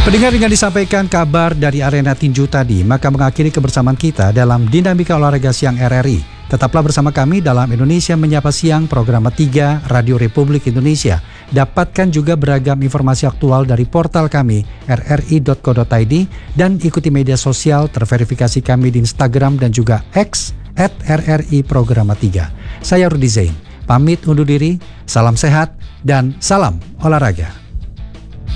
Pendengar, dengan disampaikan kabar dari arena tinju tadi, maka mengakhiri kebersamaan kita dalam Dinamika Olahraga Siang RRI. Tetaplah bersama kami dalam Indonesia Menyapa Siang, program 3 Radio Republik Indonesia. Dapatkan juga beragam informasi aktual dari portal kami rri.co.id dan ikuti media sosial terverifikasi kami di Instagram dan juga X @RRI Programa 3. Saya Rudi Zain, pamit undur diri, salam sehat dan salam olahraga.